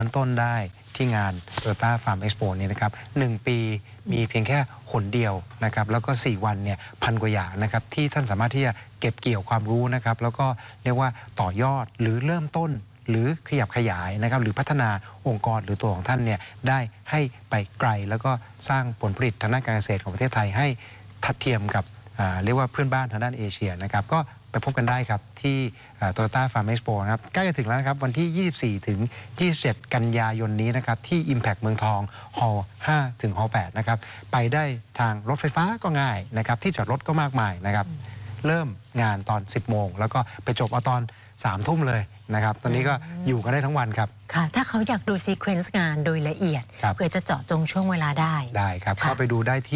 ต้นได้ที่งาน Toyota Farm Expo นี้นะครับ1 ปีมีเพียงแค่หนเดียวนะครับแล้วก็4 วันเนี่ย1,000 กว่าอย่างนะครับที่ท่านสามารถที่จะเก็บเกี่ยวความรู้นะครับแล้วก็เรียกว่าต่อยอดหรือเริ่มต้นหรือขยับขยายนะครับหรือพัฒนาองค์กรหรือตัวของท่านเนี่ยได้ให้ไปไกลแล้วก็สร้างผลผลิตทางด้านการเกษตรของประเทศไทยให้ทัดเทียมกับเรียกว่าเพื่อนบ้านทางด้านเอเชียนะครับก็ไปพบกันได้ครับที่Toyota Farm Expo นะครับใกล้จะถึงแล้วนะครับวันที่ 24 ถึง 27 กันยายนนี้นะครับที่ Impact เมืองทองฮอลล์ 5 ถึงฮอลล์ 8 นะครับไปได้ทางรถไฟฟ้าก็ง่ายนะครับที่จอดรถก็มากมายนะครับเริ่มงานตอน 10 โมงแล้วก็ไปจบเอาตอน 3 ทุ่มเลยนะครับตอนนี้ก็อยู่กันได้ทั้งวันครับค่ะถ้าเขาอยากดูซีเควนซ์งานโดยละเอียดเพื่อจะเจาะจงช่วงเวลาได้ครับเข้าไปดูได้ที่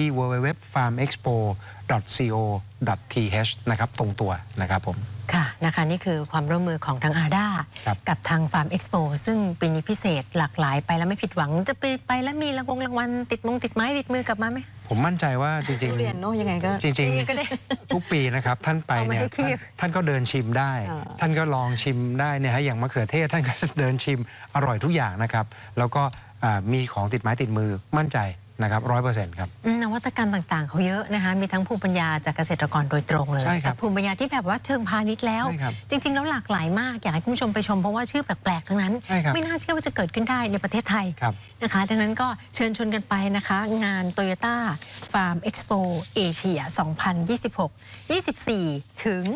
www.farmexpo.co.th นะครับตรงตัวนะครับผมค่ะนะคะนี่คือความร่วมมือของทางอาด้ากับทาง Farm Expo ซึ่งปีนี้พิเศษหลากหลายไปแล้วไม่ผิดหวังจะไปแล้วมีรางวัลติดไม้ติดมือกลับมาไหมผมมั่นใจว่าจริงๆเรียนเนาะยังไงก็จริงๆทุกปีนะครับท่านไปเนี่ยท่านก็เดินชิมได้ท่านก็ลองชิมได้เนี่ยฮะอย่างมะเขือเทศท่านก็เดินชิมอร่อยทุกอย่างนะครับแล้วก็มีของติดไม้ติดมือมั่นใจนะครับ 100% ครับนวัตกรรมต่างๆเขาเยอะนะคะมีทั้งภูมิปัญญาจากเกษตรกรโดยตรงเลยกับภูมิปัญญาที่แบบว่าเชิงพาณิชย์แล้วจริงๆแล้วหลากหลายมากอยากให้คุณผู้ชมไปชมเพราะว่าชื่อแปลกๆทั้งนั้นไม่น่าเชื่อว่าจะเกิดขึ้นได้ในประเทศไทยนะคะดังนั้นก็เชิญชวนกันไปนะคะงาน Toyota Farm Expo Asia 2026 24 ถึง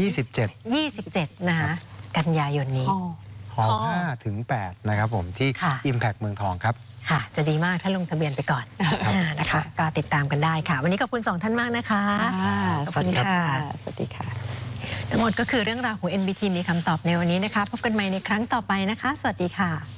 27 นะคะกันยายนนี้ฮอลล์ 5 ถึง 8 นะครับผมที่ Impact เมืองทองครับค่ะจะดีมากถ้าลงทะเบียนไปก่อนนะคะก็ติดตามกันได้ค่ะวันนี้ขอบคุณ2 ท่านมากนะคะสวัสดีค่ะสวัสดีค่ะทั้งหมดก็คือเรื่องราวของ NBT มีคำตอบในวันนี้นะคะพบกันใหม่ในครั้งต่อไปนะคะสวัสดีค่ะ